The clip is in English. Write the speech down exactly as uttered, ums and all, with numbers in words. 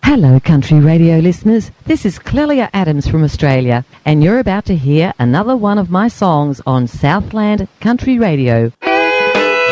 Hello, country radio listeners. This is Clelia Adams from Australia, and you're about to hear another one of my songs on Southland Country Radio.